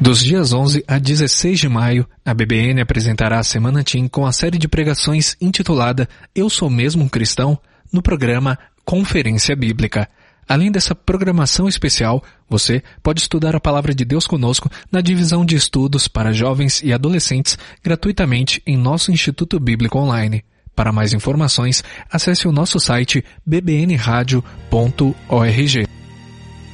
Dos dias 11 a 16 de maio, a BBN apresentará a Semana Teen com a série de pregações intitulada Eu Sou Mesmo um Cristão, no programa Conferência Bíblica. Além dessa programação especial, você pode estudar a Palavra de Deus conosco na divisão de estudos para jovens e adolescentes gratuitamente em nosso Instituto Bíblico Online. Para mais informações, acesse o nosso site bbnradio.org.